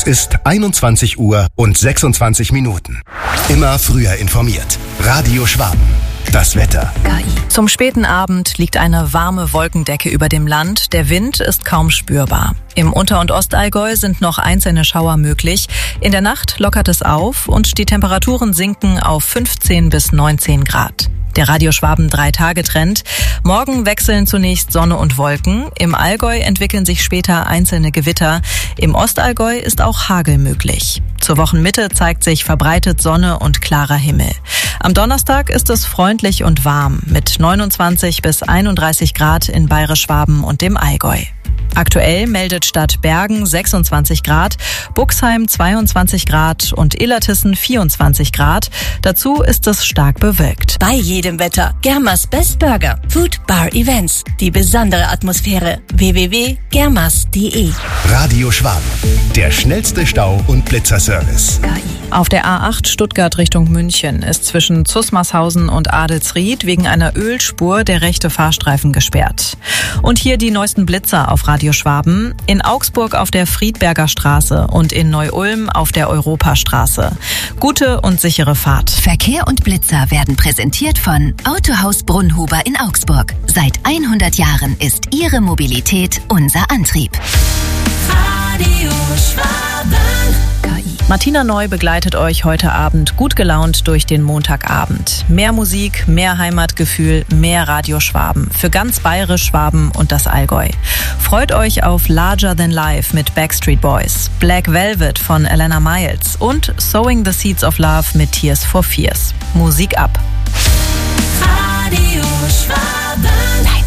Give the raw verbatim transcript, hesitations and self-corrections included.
ist einundzwanzig Uhr und sechsundzwanzig Minuten. Immer früher informiert. Radio Schwaben. Das Wetter. Zum späten Abend liegt eine warme Wolkendecke über dem Land. Der Wind ist kaum spürbar. Im Unter- und Ostallgäu sind noch einzelne Schauer möglich. In der Nacht lockert es auf und die Temperaturen sinken auf fünfzehn bis neunzehn Grad. Der Radio Schwaben Drei-Tage-Trend. Morgen wechseln zunächst Sonne und Wolken. Im Allgäu entwickeln sich später einzelne Gewitter. Im Ostallgäu ist auch Hagel möglich. Zur Wochenmitte zeigt sich verbreitet Sonne und klarer Himmel. Am Donnerstag ist es freundlich und warm mit neunundzwanzig bis einunddreißig Grad in Bayerisch-Schwaben und dem Allgäu. Aktuell meldet Stadt Bergen sechsundzwanzig Grad, Buxheim zweiundzwanzig Grad und Illertissen vierundzwanzig Grad. Dazu ist es stark bewölkt. Bei jedem Wetter. Germas Best Burger. Food Bar Events. Die besondere Atmosphäre. w w w punkt germas punkt de. Radio Schwaben. Der schnellste Stau- und Blitzerservice. Auf der A acht Stuttgart Richtung München ist zwischen Zusmarshausen und Adelsried wegen einer Ölspur der rechte Fahrstreifen gesperrt. Und hier die neuesten Blitzer auf Radio Schwaben. In Augsburg auf der Friedberger Straße und in Neu-Ulm auf der Europastraße. Gute und sichere Fahrt. Verkehr und Blitzer werden präsentiert von Autohaus Brunnhuber in Augsburg. Seit hundert Jahren ist Ihre Mobilität unser Antrieb. Radio Schwaben. Martina Neu begleitet euch heute Abend gut gelaunt durch den Montagabend. Mehr Musik, mehr Heimatgefühl, mehr Radio Schwaben. Für ganz Bayerisch, Schwaben und das Allgäu. Freut euch auf Larger Than Life mit Backstreet Boys, Black Velvet von Elena Miles und Sowing the Seeds of Love mit Tears for Fears. Musik ab. Radio Schwaben.